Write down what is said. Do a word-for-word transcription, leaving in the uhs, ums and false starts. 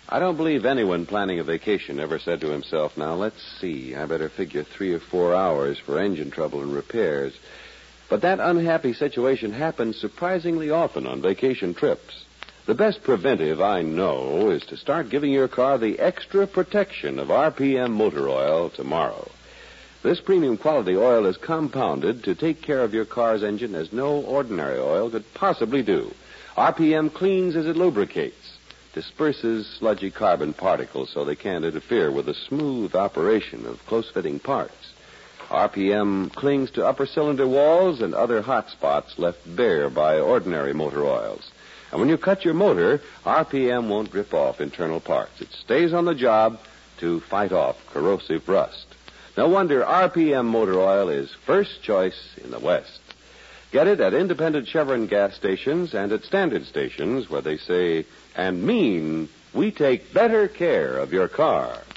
I don't believe anyone planning a vacation ever said to himself, now, let's see, I better figure three or four hours for engine trouble and repairs. But that unhappy situation happens surprisingly often on vacation trips. The best preventive I know is to start giving your car the extra protection of R P M motor oil tomorrow. This premium quality oil is compounded to take care of your car's engine as no ordinary oil could possibly do. R P M cleans as it lubricates, disperses sludgy carbon particles so they can't interfere with the smooth operation of close-fitting parts. R P M clings to upper cylinder walls and other hot spots left bare by ordinary motor oils. And when you cut your motor, R P M won't rip off internal parts. It stays on the job to fight off corrosive rust. No wonder R P M motor oil is first choice in the West. Get it at independent Chevron gas stations and at standard stations where they say and mean we take better care of your car.